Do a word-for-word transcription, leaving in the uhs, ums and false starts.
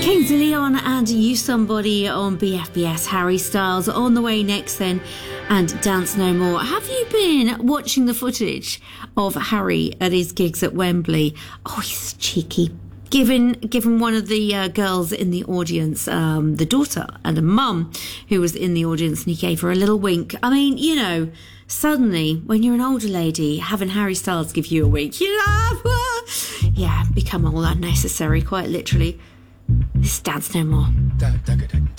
Kings of Leon and You Somebody on B F B S. Harry Styles on the way next then, and Dance No More. Have you been watching the footage of Harry at his gigs at Wembley? Oh, he's cheeky. Given, given one of the uh, girls in the audience, um, the daughter and a mum who was in the audience, and he gave her a little wink. I mean, you know, suddenly when you're an older lady, having Harry Styles give you a wink, you know, yeah, become all unnecessary, quite literally. This Dance No More.